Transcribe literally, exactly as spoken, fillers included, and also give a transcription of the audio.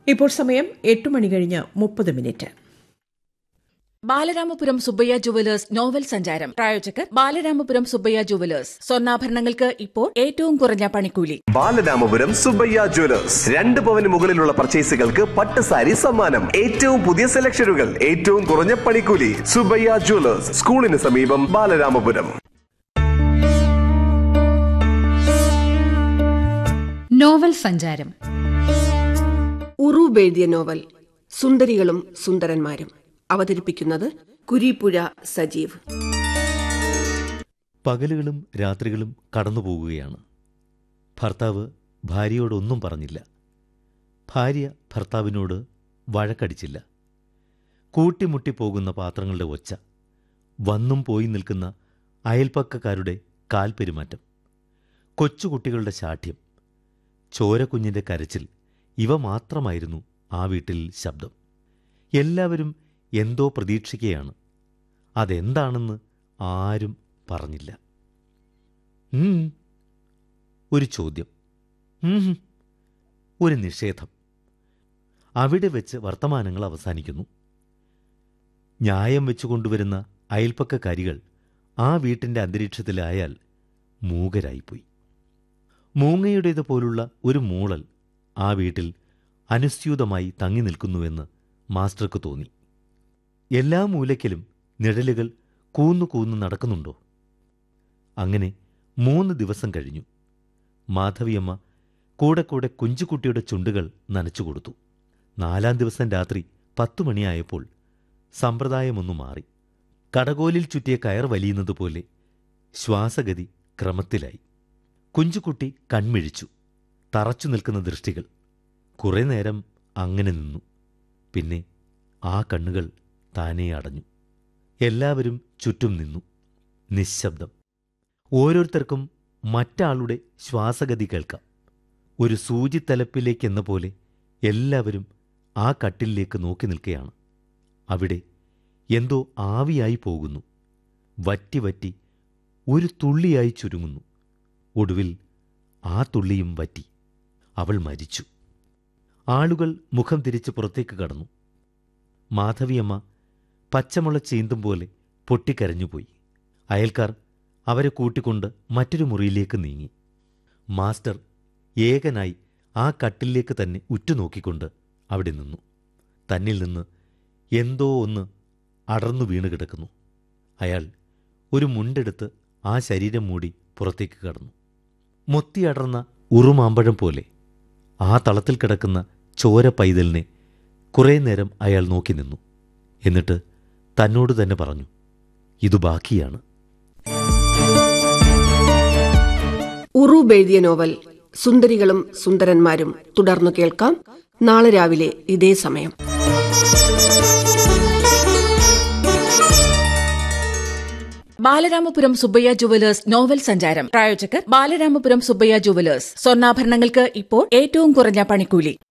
ഇപ്പോൾ സമയം എട്ട് മണി കഴിഞ്ഞ് മുപ്പത് minute. Balaramapuram Subbaiah jewellers novel സഞ്ചാരം പ്രായോജകർ ബാലരാമപുരം സുബ്ബയ്യ ജുവലേഴ്സ്. സ്വർണ്ണാഭരണങ്ങൾക്ക് ഇപ്പോൾ ഏറ്റവും കുറഞ്ഞ പണിക്കൂലി. ബാലരാമപുരം സുബ്ബയ്യ ജുവലേഴ്സ്. രണ്ട് പവന് മുകളിലുള്ള പർച്ചേസുകൾക്ക് പട്ട് സാരി സമ്മാനം. ഏറ്റവും പുതിയ സെലക്ഷനുകൾ, ഏറ്റവും കുറഞ്ഞ പണിക്കൂലി. സുബ്ബയ്യ ജുവലേഴ്സ്, സ്കൂളിന് സമീപം, ബാലരാമപുരം. നോവൽ സഞ്ചാരം. ഉറൂബ് എഴുതിയ നോവൽ സുന്ദരികളും സുന്ദരന്മാരും. അവതരിപ്പിക്കുന്നത് കുരീപ്പുഴ സജീവ്. പകലുകളും രാത്രികളും കടന്നുപോകുകയാണ്. ഭർത്താവ് ഭാര്യയോടൊന്നും പറഞ്ഞില്ല. ഭാര്യ ഭർത്താവിനോട് വഴക്കടിച്ചില്ല. കൂട്ടിമുട്ടിപ്പോകുന്ന പാത്രങ്ങളുടെ ഒച്ച, വന്നും പോയി നിൽക്കുന്ന അയൽപ്പക്കക്കാരുടെ കാൽപെരുമാറ്റം, കൊച്ചുകുട്ടികളുടെ ശാഠ്യം, ചോരക്കുഞ്ഞിൻ്റെ കരച്ചിൽ, ഇവ മാത്രമായിരുന്നു ആ വീട്ടിൽ ശബ്ദം. എല്ലാവരും എന്തോ പ്രതീക്ഷിക്കുകയാണ്. അതെന്താണെന്ന് ആരും പറഞ്ഞില്ല. ഒരു ചോദ്യം, ഒരു നിഷേധം. അവിടെ വെച്ച് വർത്തമാനങ്ങൾ അവസാനിക്കുന്നു. ന്യായം വെച്ചുകൊണ്ടുവരുന്ന അയൽപ്പക്കക്കാരികൾ ആ വീട്ടിൻ്റെ അന്തരീക്ഷത്തിലായാൽ മൂകരായിപ്പോയി. മൂങ്ങയുടേതുപോലുള്ള ഒരു മൂളൽ ആ വീട്ടിൽ അനുസ്യൂതമായി തങ്ങി നിൽക്കുന്നുവെന്ന് മാസ്റ്റർക്ക് തോന്നി. എല്ലാ മൂലയ്ക്കലും നിഴലുകൾ കൂന്നു കൂന്നു നടക്കുന്നുണ്ടോ? അങ്ങനെ മൂന്ന് ദിവസം കഴിഞ്ഞു. മാധവിയമ്മ കൂടെ കൂടെ കുഞ്ചുകുട്ടിയുടെ ചുണ്ടുകൾ നനച്ചുകൊടുത്തു. നാലാം ദിവസം രാത്രി പത്തു മണിയായപ്പോൾ സമ്പ്രദായമൊന്നു മാറി. കടകോലിൽ ചുറ്റിയ കയർ വലിയുന്നതുപോലെ ശ്വാസഗതി ക്രമത്തിലായി. കുഞ്ചുകുട്ടി കൺമിഴിച്ചു. തറച്ചു നിൽക്കുന്ന ദൃഷ്ടികൾ. കുറേ നേരം അങ്ങനെ നിന്നു. പിന്നെ ആ കണ്ണുകൾ താനേ അടഞ്ഞു. എല്ലാവരും ചുറ്റും നിന്നു. നിശ്ശബ്ദം. ഓരോരുത്തർക്കും മറ്റാളുടെ ശ്വാസഗതി കേൾക്കാം. ഒരു സൂചിത്തലപ്പിലേക്കെന്ന പോലെ എല്ലാവരും ആ കട്ടിലേക്ക് നോക്കി നിൽക്കുകയാണ്. അവിടെ എന്തോ ആവിയായി പോകുന്നു. വറ്റി വറ്റി ഒരു തുള്ളിയായി ചുരുങ്ങുന്നു. ഒടുവിൽ ആ തുള്ളിയും വറ്റി. അവൾ മരിച്ചു. ആളുകൾ മുഖം തിരിച്ച് പുറത്തേക്ക് കടന്നു. മാധവിയമ്മ പച്ചമുള ചീന്തും പോലെ പൊട്ടിക്കരഞ്ഞുപോയി. അയൽക്കാർ അവരെ കൂട്ടിക്കൊണ്ട് മറ്റൊരു മുറിയിലേക്ക് നീങ്ങി. മാസ്റ്റർ ഏകനായി ആ കട്ടിലേക്ക് തന്നെ ഉറ്റുനോക്കിക്കൊണ്ട് അവിടെ നിന്നു. തന്നിൽ നിന്ന് എന്തോ ഒന്ന് അടർന്നു വീണ് കിടക്കുന്നു. അയാൾ ഒരു മുണ്ടെടുത്ത് ആ ശരീരം മൂടി പുറത്തേക്ക് കടന്നു. മൊത്തിയടർന്ന ഉറുമാമ്പഴം പോലെ ആ തളത്തിൽ കിടക്കുന്ന ചോര പൈതലിനെ കുറേ നേരം അയാൾ നോക്കി നിന്നു. എന്നിട്ട് തന്നോട് തന്നെ പറഞ്ഞു, ഇതു ബാക്കിയാണ്. ഉറൂബ് എഴുതിയ നോവൽ സുന്ദരികളും സുന്ദരന്മാരും തുടർന്നു കേൾക്കാം നാളെ രാവിലെ ഇതേ സമയം. ബാലരാമപുരം സുബ്ബയ്യ ജുവലേഴ്സ് നോവൽ സഞ്ചാരം പ്രായോജകർ ബാലരാമപുരം സുബ്ബയ്യ ജുവലേഴ്സ്. സ്വർണ്ണാഭരണങ്ങൾക്ക് ഇപ്പോൾ ഏറ്റവും കുറഞ്ഞ പണിക്കൂലി.